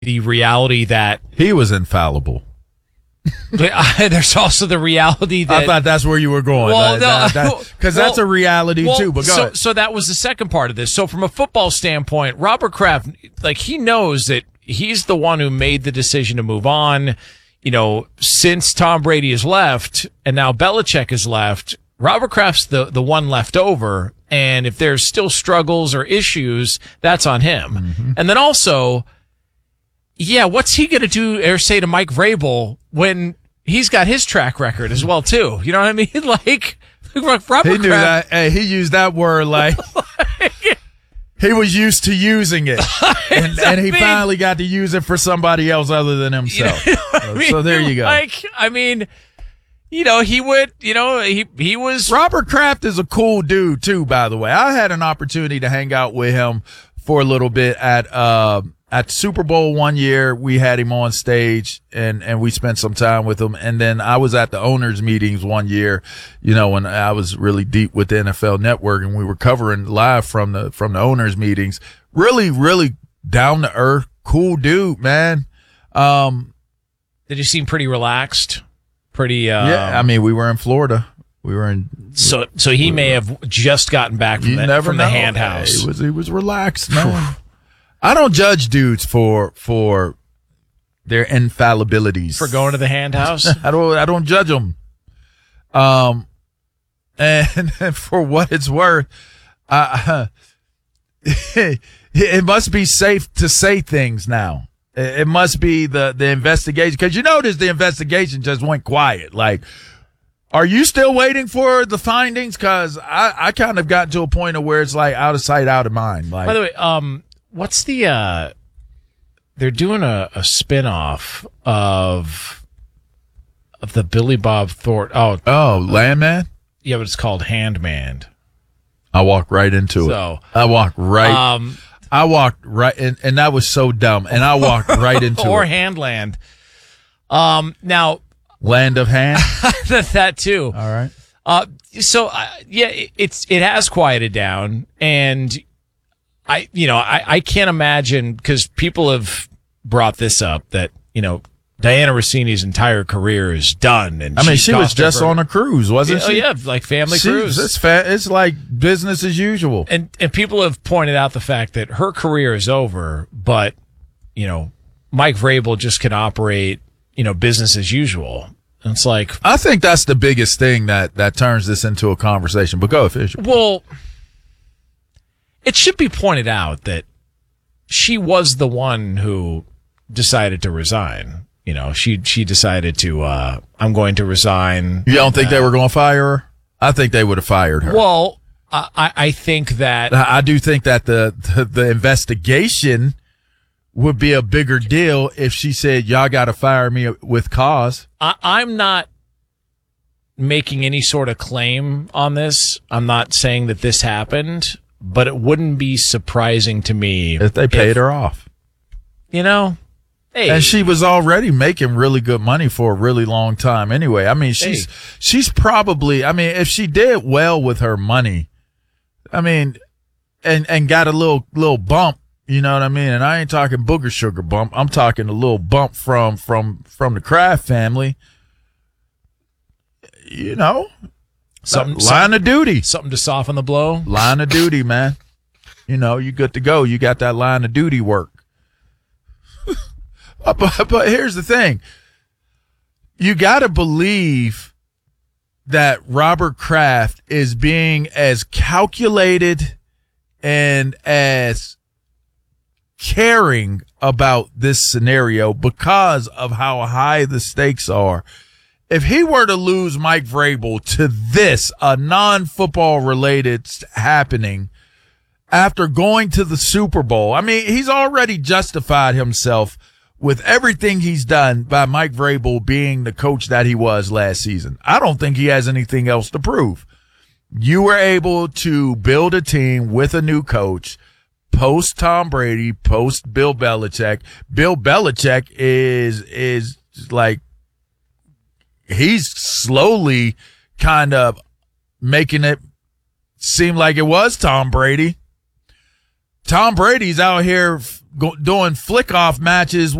the reality that he was infallible. There's also the reality that I thought that's where you were going. Well, because that's a reality too. But go ahead. So that was the second part of this. So from a football standpoint, Robert Kraft, like, he knows that he's the one who made the decision to move on. You know, since Tom Brady has left and now Belichick has left, Robert Kraft's the one left over. And if there's still struggles or issues, that's on him. Mm-hmm. And then also, yeah, what's he going to do or say to Mike Vrabel when he's got his track record as well, too? You know what I mean? Like Robert he knew Kraft, that. Hey, he used that word like he was used to using it, and he finally got to use it for somebody else other than himself. You know I mean? So there you go. Like, I mean, you know, he would, you know, he was. Robert Kraft is a cool dude too, by the way. I had an opportunity to hang out with him for a little bit at Super Bowl one year. We had him on stage and we spent some time with him. And then I was at the owners meetings one year, you know, when I was really deep with the NFL Network and we were covering live from the owners meetings. Really, really down to earth, cool dude, man. Did he seem pretty relaxed? Pretty, yeah. I mean, we were in Florida. We were in. So he may have just gotten back from the hand house. He was relaxed, man. I don't judge dudes for their infallibilities. For going to the hand house? I don't judge them. And for what it's worth, it must be safe to say things now. It must be the investigation, because you notice the investigation just went quiet. Like, are you still waiting for the findings? Because I kind of got to a point of where it's like out of sight, out of mind. Like, by the way, what's the they're doing a spinoff of the Billy Bob Thornton. Oh, Landman? Yeah, but it's called Handman. I walked right into it. I walked right and that was so dumb. And I walked right into or it. Or Handland. Now, Land of Hand? that too. All right. It has quieted down, and I can't imagine, because people have brought this up, that, you know, Diana Rossini's entire career is done. And I mean, she was just on a cruise, wasn't she? Oh, yeah, like family cruise. It's like business as usual. And people have pointed out the fact that her career is over, but, you know, Mike Vrabel just can operate, you know, business as usual. And it's like, I think that's the biggest thing that turns this into a conversation. But go, Fisher. Well, it should be pointed out that she was the one who decided to resign. You know, she decided to, I'm going to resign. You don't think they were going to fire her? I think they would have fired her. Well, I think that. I do think that the investigation would be a bigger deal if she said, y'all got to fire me with cause. I'm not making any sort of claim on this. I'm not saying that this happened, but it wouldn't be surprising to me if they paid her off. You know? Hey. And she was already making really good money for a really long time anyway. I mean, she's probably, I mean, if she did well with her money, I mean, and got a little bump, you know what I mean? And I ain't talking booger sugar bump. I'm talking a little bump from the Kraft family. You know, line of duty. Something to soften the blow. Line of duty, man. You know, you good to go. You got that line of duty work. But here's the thing. You got to believe that Robert Kraft is being as calculated and as caring about this scenario because of how high the stakes are. If he were to lose Mike Vrabel to this, a non-football related happening, after going to the Super Bowl, I mean, he's already justified himself with everything he's done by Mike Vrabel being the coach that he was last season. I don't think he has anything else to prove. You were able to build a team with a new coach, post Tom Brady, post Bill Belichick. Bill Belichick is like, he's slowly kind of making it seem like it was Tom Brady. Tom Brady's out here doing flick off matches